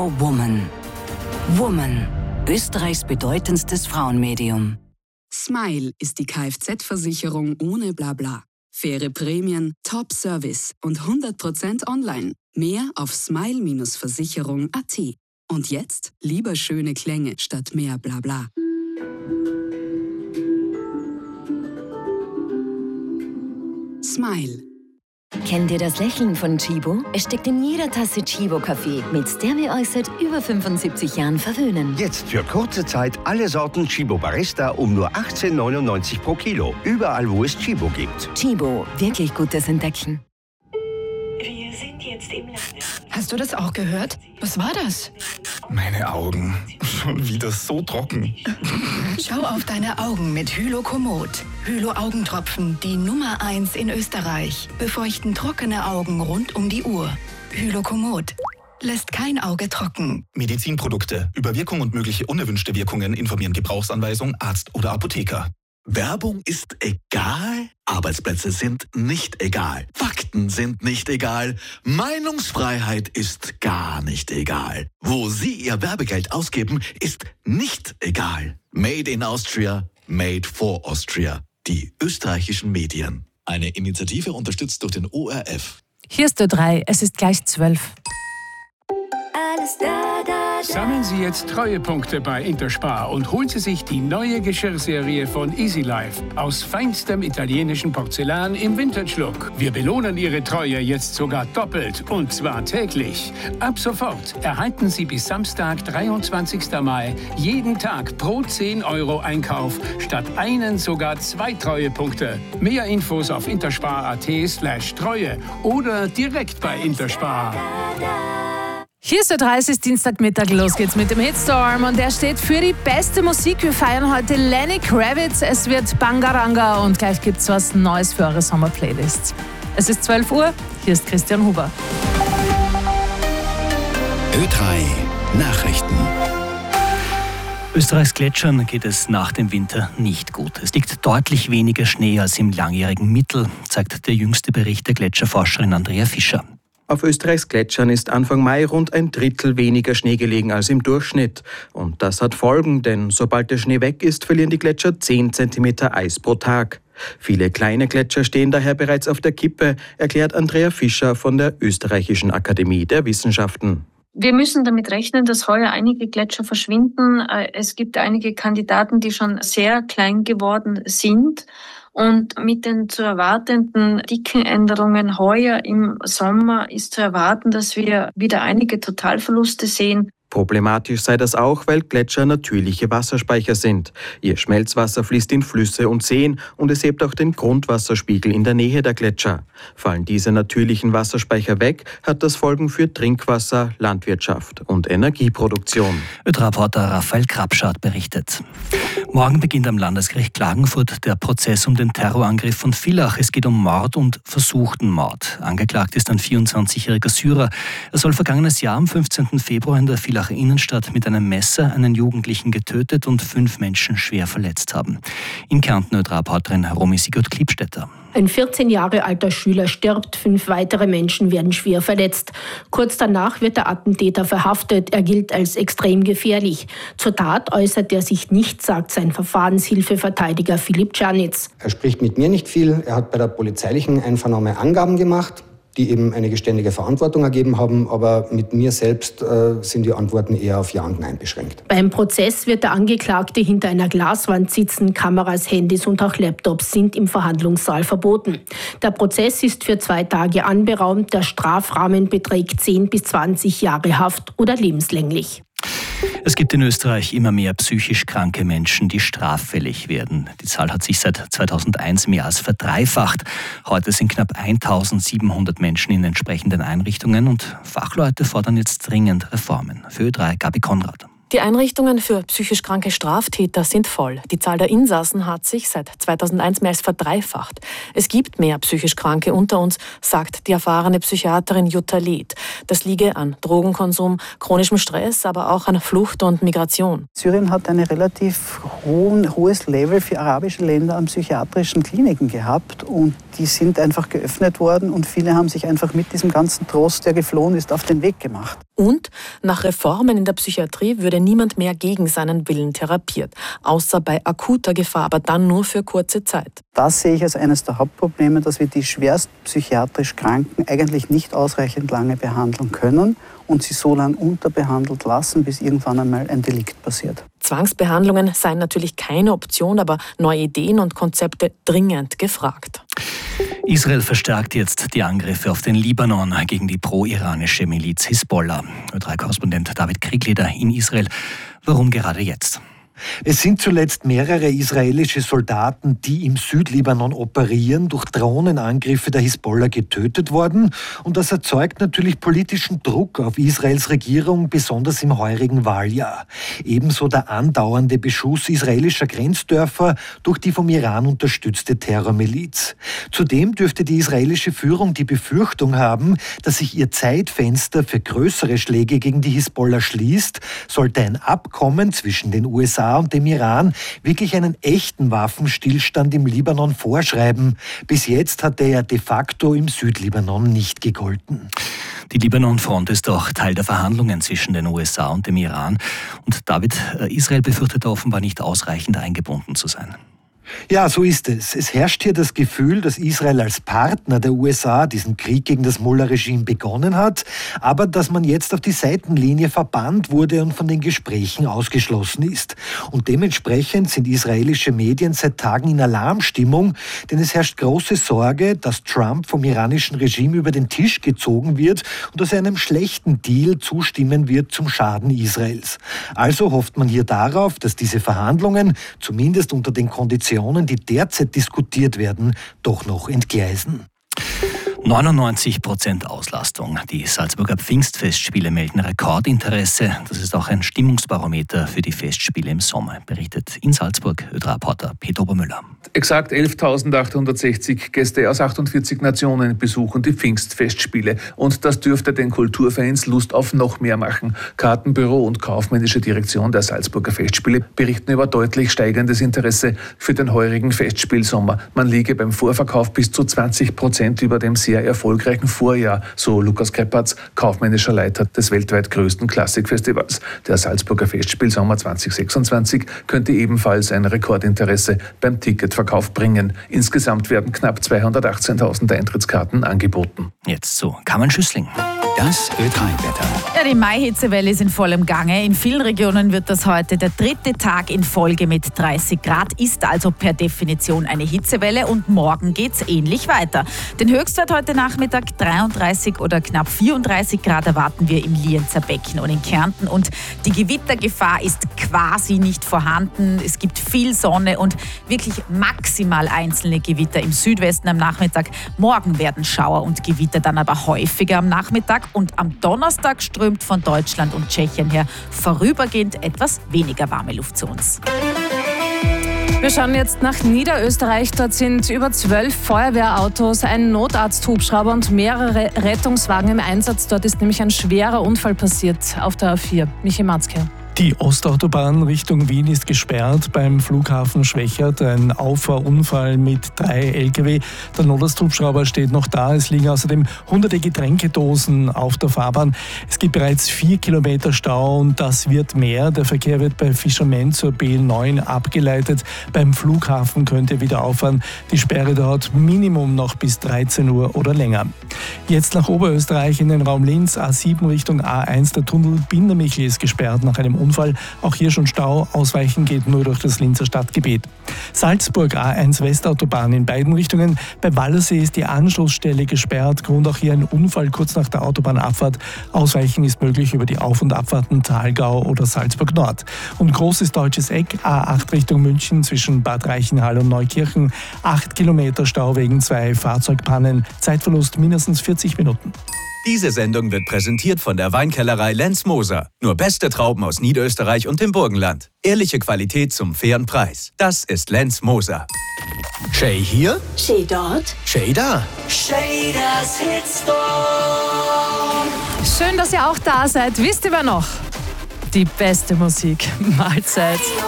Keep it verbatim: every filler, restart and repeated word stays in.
Chibo Woman. Woman, Österreichs bedeutendstes Frauenmedium. Smile ist die Kfz-Versicherung ohne Blabla. Faire Prämien, Top-Service und hundert Prozent online. Mehr auf smile Bindestrich versicherung punkt at. Und jetzt lieber schöne Klänge statt mehr Blabla. Smile. Kennt ihr das Lächeln von Chibo? Es steckt in jeder Tasse Chibo-Kaffee, mit der wir euch seit über fünfundsiebzig Jahren verwöhnen. Jetzt für kurze Zeit alle Sorten Chibo Barista um nur achtzehn neunundneunzig pro Kilo. Überall, wo es Chibo gibt. Chibo, wirklich gutes Entdecken. Wir sind jetzt im Lande. Hast du das auch gehört? Was war das? Meine Augen. Schon wieder so trocken. Schau auf deine Augen mit Hylokomod. Hylo-Augentropfen, die Nummer eins in Österreich. Befeuchten trockene Augen rund um die Uhr. Hylokomod. Lässt kein Auge trocken. Medizinprodukte. Über Wirkung und mögliche unerwünschte Wirkungen informieren Gebrauchsanweisung, Arzt oder Apotheker. Werbung ist egal, Arbeitsplätze sind nicht egal, Fakten sind nicht egal, Meinungsfreiheit ist gar nicht egal. Wo Sie Ihr Werbegeld ausgeben, ist nicht egal. Made in Austria, made for Austria. Die österreichischen Medien. Eine Initiative unterstützt durch den O R F. Hier ist Ö drei, es ist gleich zwölf. Alles da, da, da. Sammeln Sie jetzt Treuepunkte bei Interspar und holen Sie sich die neue Geschirrserie von Easy Life aus feinstem italienischen Porzellan im Vintage-Look. Wir belohnen Ihre Treue jetzt sogar doppelt und zwar täglich. Ab sofort erhalten Sie bis Samstag, dreiundzwanzigsten Mai, jeden Tag pro zehn Euro Einkauf statt einen sogar zwei Treuepunkte. Mehr Infos auf interspar.at slash Treue oder direkt bei Interspar. Hier ist Ö drei, es ist Dienstagmittag, los geht's mit dem Hitstorm und der steht für die beste Musik. Wir feiern heute Lenny Kravitz, es wird Bangaranga und gleich gibt's was Neues für eure Sommerplaylists. Es ist zwölf Uhr, hier ist Christian Huber. Ö drei Nachrichten. Österreichs Gletschern geht es nach dem Winter nicht gut. Es liegt deutlich weniger Schnee als im langjährigen Mittel, zeigt der jüngste Bericht der Gletscherforscherin Andrea Fischer. Auf Österreichs Gletschern ist Anfang Mai rund ein Drittel weniger Schnee gelegen als im Durchschnitt. Und das hat Folgen, denn sobald der Schnee weg ist, verlieren die Gletscher zehn Zentimeter Eis pro Tag. Viele kleine Gletscher stehen daher bereits auf der Kippe, erklärt Andrea Fischer von der Österreichischen Akademie der Wissenschaften. Wir müssen damit rechnen, dass heuer einige Gletscher verschwinden. Es gibt einige Kandidaten, die schon sehr klein geworden sind. Und mit den zu erwartenden dicken Änderungen heuer im Sommer ist zu erwarten, dass wir wieder einige Totalverluste sehen. Problematisch sei das auch, weil Gletscher natürliche Wasserspeicher sind. Ihr Schmelzwasser fließt in Flüsse und Seen und es hebt auch den Grundwasserspiegel in der Nähe der Gletscher. Fallen diese natürlichen Wasserspeicher weg, hat das Folgen für Trinkwasser, Landwirtschaft und Energieproduktion. Ö drei-Reporter Raphael Krapschat berichtet. Morgen beginnt am Landesgericht Klagenfurt der Prozess um den Terrorangriff von Villach. Es geht um Mord und versuchten Mord. Angeklagt ist ein vierundzwanzigjähriger Syrer. Er soll vergangenes Jahr am fünfzehnten Februar in der Villacher Innenstadt mit einem Messer einen Jugendlichen getötet und fünf Menschen schwer verletzt haben. In Kärnten Ö drei-Reporterin Romy Sigurd-Kliebstetter. Ein vierzehn Jahre alter Schüler stirbt, fünf weitere Menschen werden schwer verletzt. Kurz danach wird der Attentäter verhaftet. Er gilt als extrem gefährlich. Zur Tat äußert er sich nicht, sagt sein Verfahrenshilfeverteidiger Philipp Czernitz. Er spricht mit mir nicht viel. Er hat bei der polizeilichen Einvernahme Angaben gemacht, die eben eine geständige Verantwortung ergeben haben, aber mit mir selbst äh, sind die Antworten eher auf Ja und Nein beschränkt. Beim Prozess wird der Angeklagte hinter einer Glaswand sitzen. Kameras, Handys und auch Laptops sind im Verhandlungssaal verboten. Der Prozess ist für zwei Tage anberaumt. Der Strafrahmen beträgt zehn bis zwanzig Jahre Haft oder lebenslänglich. Es gibt in Österreich immer mehr psychisch kranke Menschen, die straffällig werden. Die Zahl hat sich seit zweitausendeins mehr als verdreifacht. Heute sind knapp eintausendsiebenhundert Menschen in entsprechenden Einrichtungen und Fachleute fordern jetzt dringend Reformen. Für Ö drei Gabi Konrad. Die Einrichtungen für psychisch kranke Straftäter sind voll. Die Zahl der Insassen hat sich seit zweitausendeins mehr als verdreifacht. Es gibt mehr psychisch Kranke unter uns, sagt die erfahrene Psychiaterin Jutta Leth. Das liege an Drogenkonsum, chronischem Stress, aber auch an Flucht und Migration. Syrien hat ein relativ hohen, hohes Level für arabische Länder an psychiatrischen Kliniken gehabt und die sind einfach geöffnet worden und viele haben sich einfach mit diesem ganzen Trost, der geflohen ist, auf den Weg gemacht. Und nach Reformen in der Psychiatrie würde niemand mehr gegen seinen Willen therapiert, außer bei akuter Gefahr, aber dann nur für kurze Zeit. Das sehe ich als eines der Hauptprobleme, dass wir die schwerst psychiatrisch Kranken eigentlich nicht ausreichend lange behandeln können und sie so lange unterbehandelt lassen, bis irgendwann einmal ein Delikt passiert. Zwangsbehandlungen seien natürlich keine Option, aber neue Ideen und Konzepte dringend gefragt. Israel verstärkt jetzt die Angriffe auf den Libanon gegen die pro-iranische Miliz Hisbollah. Ö drei Korrespondent David Kriegleder in Israel. Warum gerade jetzt? Es sind zuletzt mehrere israelische Soldaten, die im Südlibanon operieren, durch Drohnenangriffe der Hisbollah getötet worden. Und das erzeugt natürlich politischen Druck auf Israels Regierung, besonders im heurigen Wahljahr. Ebenso der andauernde Beschuss israelischer Grenzdörfer durch die vom Iran unterstützte Terrormiliz. Zudem dürfte die israelische Führung die Befürchtung haben, dass sich ihr Zeitfenster für größere Schläge gegen die Hisbollah schließt, sollte ein Abkommen zwischen den U S A und dem Iran wirklich einen echten Waffenstillstand im Libanon vorschreiben. Bis jetzt hat er ja de facto im Südlibanon nicht gegolten. Die Libanon-Front ist auch Teil der Verhandlungen zwischen den U S A und dem Iran. Und David, Israel befürchtet offenbar nicht ausreichend eingebunden zu sein. Ja, so ist es. Es herrscht hier das Gefühl, dass Israel als Partner der U S A diesen Krieg gegen das Mullah-Regime begonnen hat, aber dass man jetzt auf die Seitenlinie verbannt wurde und von den Gesprächen ausgeschlossen ist. Und dementsprechend sind israelische Medien seit Tagen in Alarmstimmung, denn es herrscht große Sorge, dass Trump vom iranischen Regime über den Tisch gezogen wird und dass er einem schlechten Deal zustimmen wird zum Schaden Israels. Also hofft man hier darauf, dass diese Verhandlungen, zumindest unter den Konditionen, die derzeit diskutiert werden, doch noch entgleisen. neunundneunzig Prozent Auslastung. Die Salzburger Pfingstfestspiele melden Rekordinteresse. Das ist auch ein Stimmungsbarometer für die Festspiele im Sommer, berichtet in Salzburg Ö drei Reporter Peter Obermüller. Exakt elftausendachthundertsechzig Gäste aus achtundvierzig Nationen besuchen die Pfingstfestspiele. Und das dürfte den Kulturfans Lust auf noch mehr machen. Kartenbüro und kaufmännische Direktion der Salzburger Festspiele berichten über deutlich steigendes Interesse für den heurigen Festspielsommer. Man liege beim Vorverkauf bis zu zwanzig Prozent über dem sehr erfolgreichen Vorjahr, so Lukas Kreppatz, kaufmännischer Leiter des weltweit größten Klassikfestivals. Der Salzburger Festspielsommer zwanzig sechsundzwanzig könnte ebenfalls ein Rekordinteresse beim Ticketverkauf bringen. Insgesamt werden knapp zweihundertachtzehntausend Eintrittskarten angeboten. Jetzt zu Carmen Schüssling. Das Ö drei Wetter. Ja, die Mai-Hitzewelle ist in vollem Gange. In vielen Regionen wird das heute der dritte Tag in Folge mit dreißig Grad. Ist also per Definition eine Hitzewelle und morgen geht's ähnlich weiter. Den Höchstwert heute Nachmittag dreiunddreißig oder knapp vierunddreißig Grad erwarten wir im Lienzer Becken und in Kärnten. Und die Gewittergefahr ist quasi nicht vorhanden. Es gibt viel Sonne und wirklich maximal einzelne Gewitter im Südwesten am Nachmittag. Morgen werden Schauer und Gewitter dann aber häufiger am Nachmittag. Und am Donnerstag strömt von Deutschland und Tschechien her vorübergehend etwas weniger warme Luft zu uns. Wir schauen jetzt nach Niederösterreich. Dort sind über zwölf Feuerwehrautos, ein Notarzthubschrauber und mehrere Rettungswagen im Einsatz. Dort ist nämlich ein schwerer Unfall passiert auf der A vier. Michi Matzke. Die Ostautobahn Richtung Wien ist gesperrt beim Flughafen Schwächert. Ein Auffahrunfall mit drei L K W. Der Notarzthubschrauber steht noch da. Es liegen außerdem hunderte Getränkedosen auf der Fahrbahn. Es gibt bereits vier Kilometer Stau und das wird mehr. Der Verkehr wird bei Fischerment zur B neun abgeleitet. Beim Flughafen könnte wieder auffahren. Die Sperre dauert Minimum noch bis dreizehn Uhr oder länger. Jetzt nach Oberösterreich in den Raum Linz. A sieben Richtung A eins. Der Tunnel Bindermichel ist gesperrt nach einem Unfall. Auch hier schon Stau. Ausweichen geht nur durch das Linzer Stadtgebiet. Salzburg A eins Westautobahn in beiden Richtungen. Bei Wallersee ist die Anschlussstelle gesperrt. Grund auch hier ein Unfall kurz nach der Autobahnabfahrt. Ausweichen ist möglich über die Auf- und Abfahrten Thalgau oder Salzburg Nord. Und Großes Deutsches Eck A acht Richtung München zwischen Bad Reichenhall und Neukirchen. Acht Kilometer Stau wegen zwei Fahrzeugpannen. Zeitverlust mindestens vierzig Minuten. Diese Sendung wird präsentiert von der Weinkellerei Lenz Moser. Nur beste Trauben aus Niederösterreich und dem Burgenland. Ehrliche Qualität zum fairen Preis. Das ist Lenz Moser. Shay hier? Shay dort? Shay da? Shaders Hitstorm. Schön, dass ihr auch da seid. Wisst ihr wer noch? Die beste Musik. Mahlzeit.